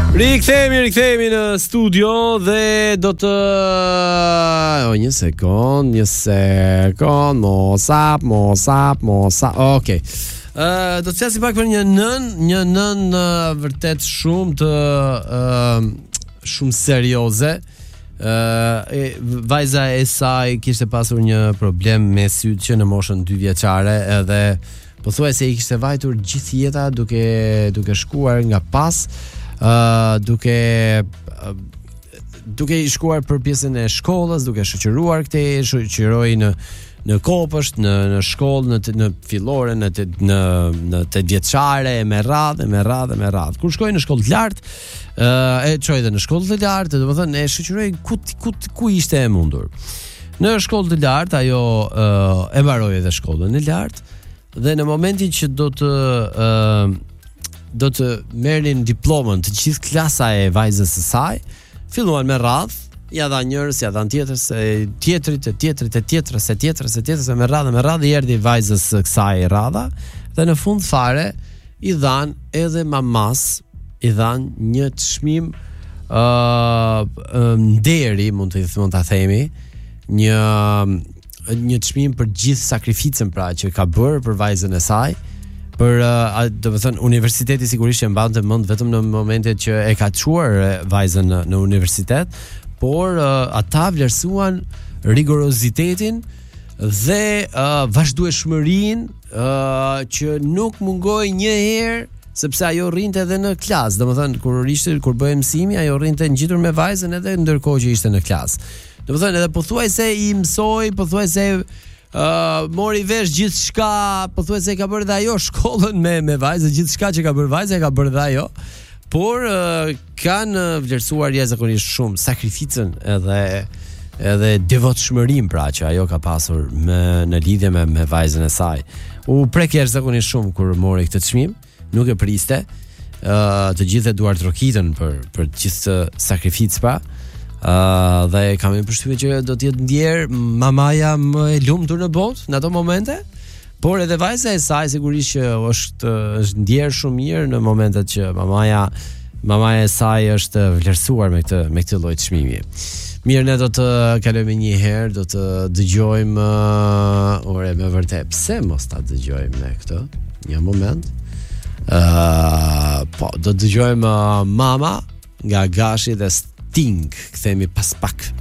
Rikthehemi në studio dhe do të një sekond, okej. Do të flasim pak për një nën vërtet shumë serioze. Vajza e saj kishte pasur një problem me syt që në moshën 2 vjeçare, edhe pothuajse i kishte vajtur gjithë jeta duke shkuar nga pas, duke i shkuar për pjesën e shkollës, duke shoqëruar këtej, shoqëroi në kopësht, në shkollë, në fillore, në 8 vjeçare, me radhë. Kur shkoi në shkollë të lartë, e çoi edhe në shkollë të lartë, domethënë e shoqëroi ku ishte e mundur. Në shkollë të lartë ajo e mbaroi edhe shkollën e lartë, dhe në momentin që do të merrin diplomën të gjithë klasa e vajzës së saj, filluan me radhë, ja dha njërës, ja dha tjetrës, me radhë i erdhi vajzës së kësaj radha, dhe në fund fare i dhan edhe mamas, i dhan një çmim nderi, mund ta themi, një çmim për gjithë sakrificën pra që ka bërë për vajzën e saj. Për do të thënë universiteti sigurisht e mbante mend vetëm në momentet që e ka çuar vajzën në universitet, por ata vlerësuan rigorozitetin dhe vazhdueshmërinë që nuk mungoi një herë, sepse ajo rrinte edhe në klasë. Domethënë kur bëhej mësimi, ajo rrinte ngjitur me vajzën edhe ndërkohë që ishte në klasë. Domethënë edhe pothuajse i mësoi, pothuajse mori vesh gjithçka, pothuajse ka bërë dhe ajo shkollën me vajzë, gjithçka që ka bërë vajza e ka bërë dhe ajo, por kanë vlerësuar jashtëzakonisht shumë sakrificën edhe devotshmërinë pra që ajo ka pasur në lidhje me vajzën e saj. U prek jashtëzakonisht shumë kur mori këtë çmim, nuk e priste. Të gjithë e duart trokitën për gjithë sakrificë pra. Dhe kam përshtypjen që do të jetë ndjer mamaja më e lumtur në botë në ato momente, por edhe vajza e saj sigurisht që është ndjer shumë mirë në momentet që mamaja e saj është vlerësuar me këtë lloj çmimi. Mirë, ne do të kalojmë një herë, do të dëgjojmë me vërtet pse mos ta dëgjojmë ne këtë. Një moment. Do të dëgjojmë Mama nga Gashi dhe Sting. Kthehemi pas pak.